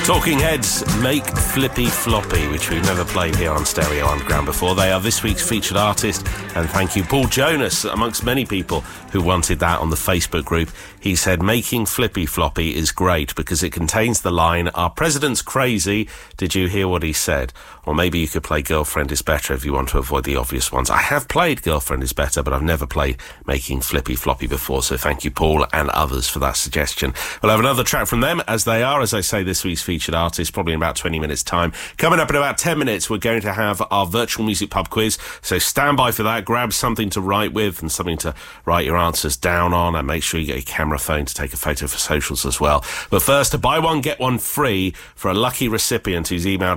Talking Heads make Flippy Floppy, which we've never played here on Stereo Underground before. They are this week's featured artist, and thank you, Paul Jonas, amongst many people who wanted that on the Facebook group. He said, making Flippy Floppy is great because it contains the line, our president's crazy, did you hear what he said? Or maybe you could play Girlfriend is Better if you want to avoid the obvious ones. I have played Girlfriend is Better, but I've never played Making Flippy Floppy before, so thank you, Paul, and others for that suggestion. We'll have another track from them, as they are, as I say, this week's featured artist, probably in about 20 minutes' time. Coming up in about 10 minutes, we're going to have our virtual music pub quiz, so stand by for that. Grab something to write with and something to write your answers down on, and make sure you get your camera phone to take a photo for socials as well. But first, to buy one, get one free for a lucky recipient who's emailed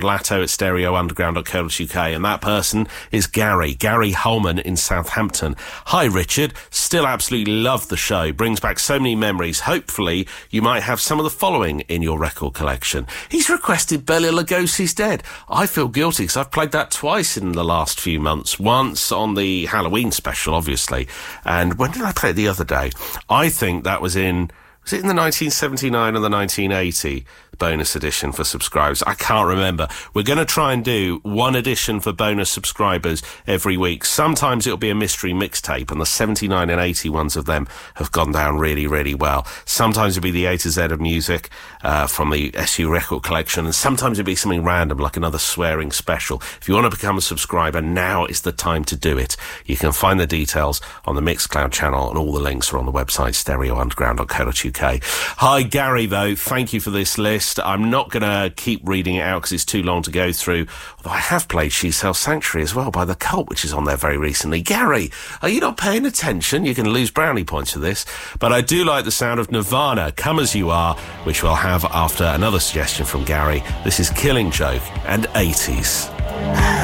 latto@stereounderground.co.uk, and that person is Gary Holman in Southampton. Hi, Richard. Still absolutely love the show. Brings back so many memories. Hopefully, you might have some of the following in your record collection. He's requested Bela Lugosi's Dead. I feel guilty because I've played that twice in the last few months. Once on the Halloween special, obviously. And when did I play it the other day? I think that was in the 1979 or the 1980 bonus edition for subscribers? I can't remember. We're going to try and do one edition for bonus subscribers every week. Sometimes it'll be a mystery mixtape, and the 79 and 80 ones of them have gone down really, really well. Sometimes it'll be the A to Z of music from the SU record collection, and sometimes it'll be something random, like another swearing special. If you want to become a subscriber, now is the time to do it. You can find the details on the Mixcloud channel, and all the links are on the website stereounderground.co.uk. Hi, Gary, though. Thank you for this list. I'm not going to keep reading it out because it's too long to go through, although I have played She Sells Sanctuary as well by The Cult, which is on there very recently. Gary, are you not paying attention? You're going to lose brownie points for this. But I do like the sound of Nirvana, Come As You Are, which we'll have after another suggestion from Gary. This is Killing Joke and 80s.